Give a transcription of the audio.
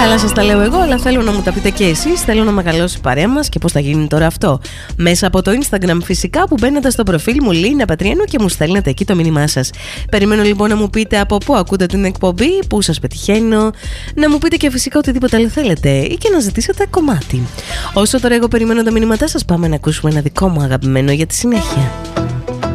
Καλά σας τα λέω εγώ, αλλά θέλω να μου τα πείτε και εσείς. Θέλω να μεγαλώσει η παρέα μας. Και πώς θα γίνει τώρα αυτό? Μέσα από το Instagram φυσικά, που μπαίνετε στο προφίλ μου Λίνα Πατριανού και μου στέλνετε εκεί το μήνυμά σας. Περιμένω λοιπόν να μου πείτε από πού ακούτε την εκπομπή, πού σας πετυχαίνω. Να μου πείτε και φυσικά οτιδήποτε άλλο θέλετε ή και να ζητήσετε κομμάτι. Όσο τώρα εγώ περιμένω τα μηνύματά σας, πάμε να ακούσουμε ένα δικό μου αγαπημένο για τη συνέχεια.